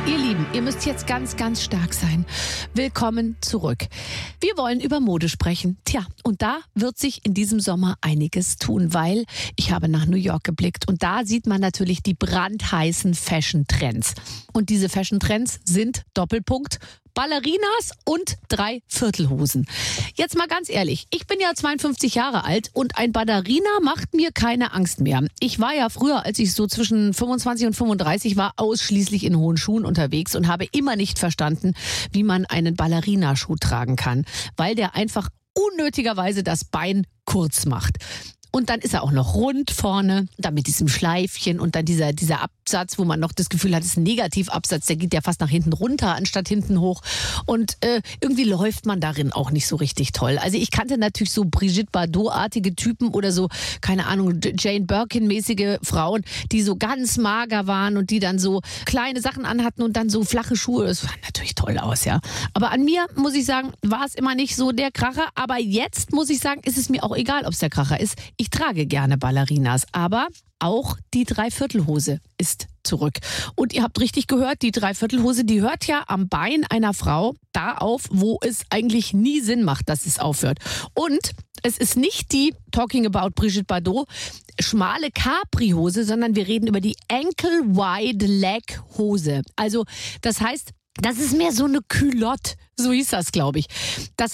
Ihr Lieben, ihr müsst jetzt ganz, ganz stark sein. Willkommen zurück. Wir wollen über Mode sprechen. Tja, und da wird sich in diesem Sommer einiges tun, weil ich habe nach New York geblickt und da sieht man natürlich die brandheißen Fashion-Trends. Und diese Fashion-Trends sind Doppelpunkt Ballerinas und Dreiviertelhosen. Jetzt mal ganz ehrlich, ich bin ja 52 Jahre alt und ein Ballerina macht mir keine Angst mehr. Ich war ja früher, als ich so zwischen 25 und 35 war, ausschließlich in hohen Schuhen unterwegs und habe immer nicht verstanden, wie man einen Ballerina-Schuh tragen kann, weil der einfach unnötigerweise das Bein kurz macht. Und dann ist er auch noch rund vorne, dann mit diesem Schleifchen und dann dieser Absatz, wo man noch das Gefühl hat, es ist ein Negativabsatz, der geht ja fast nach hinten runter, anstatt hinten hoch. Und irgendwie läuft man darin auch nicht so richtig toll. Also ich kannte natürlich so Brigitte Bardot-artige Typen oder so, keine Ahnung, Jane Birkin-mäßige Frauen, die so ganz mager waren und die dann so kleine Sachen anhatten und dann so flache Schuhe. Das sah natürlich toll aus, ja. Aber an mir, muss ich sagen, war es immer nicht so der Kracher. Aber jetzt, muss ich sagen, ist es mir auch egal, ob es der Kracher ist. Ich trage gerne Ballerinas, aber auch die Dreiviertelhose ist zurück. Und ihr habt richtig gehört, die Dreiviertelhose, die hört ja am Bein einer Frau da auf, wo es eigentlich nie Sinn macht, dass es aufhört. Und es ist nicht die, talking about Brigitte Bardot, schmale Capri-Hose, sondern wir reden über die Ankle-Wide-Leg-Hose. Also das heißt, das ist mehr so eine Culotte, so hieß das, glaube ich. Das